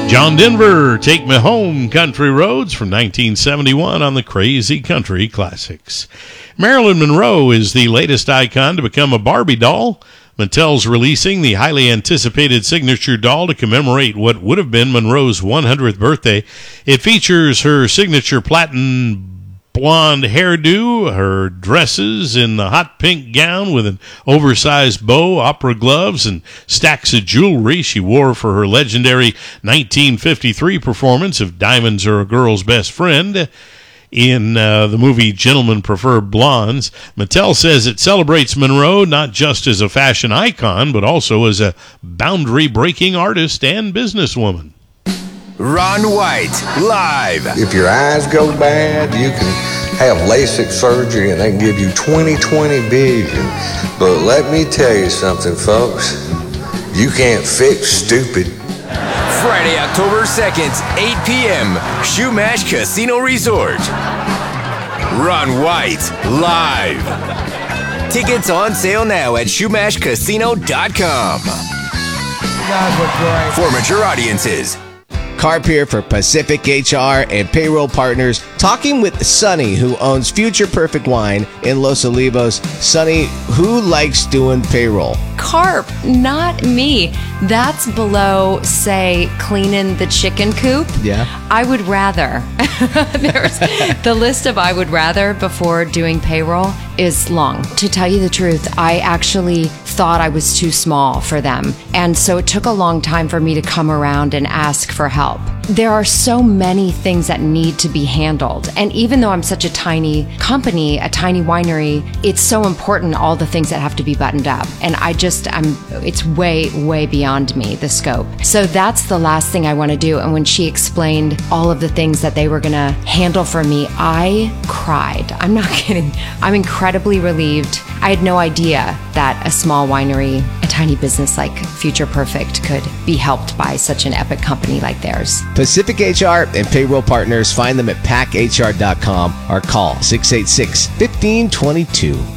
John Denver, Take Me Home, Country Roads from 1971 on the Crazy Country Classics. Marilyn Monroe is the latest icon to become a Barbie doll. Mattel's releasing the highly anticipated signature doll to commemorate what would have been Monroe's 100th birthday. It features her signature platinum blonde hairdo, her dresses in the hot pink gown with an oversized bow, opera gloves, and stacks of jewelry she wore for her legendary 1953 performance of Diamonds Are a Girl's Best Friend. In the movie Gentlemen Prefer Blondes, Mattel says it celebrates Monroe not just as a fashion icon, but also as a boundary-breaking artist and businesswoman. Ron White, live. If your eyes go bad, you can have LASIK surgery and they can give you 20/20 vision. But let me tell you something, folks. You can't fix stupid. Friday, October 2nd, 8 p.m., Shumash Casino Resort. Ron White, live. Tickets on sale now at ShumashCasino.com. You guys look great. For mature audiences. Carp here for Pacific HR and Payroll Partners, talking with Sonny, who owns Future Perfect Wine in Los Olivos. Sonny, who likes doing payroll? Carp, not me. That's below, say, cleaning the chicken coop. Yeah. I would rather. There's the list of I would rather before doing payroll is long. To tell you the truth, I actually thought I was too small for them. And so it took a long time for me to come around and ask for help. There are so many things that need to be handled. And even though I'm such a tiny company, a tiny winery, it's so important, all the things that have to be buttoned up. And it's way, way beyond me, the scope. So that's the last thing I want to do. And when she explained all of the things that they were going to handle for me, I cried. I'm not kidding. I'm incredibly relieved. I had no idea that a small winery, a tiny business like Future Perfect could be helped by such an epic company like theirs. Pacific HR and Payroll Partners, find them at PackHR.com or call 686-1522.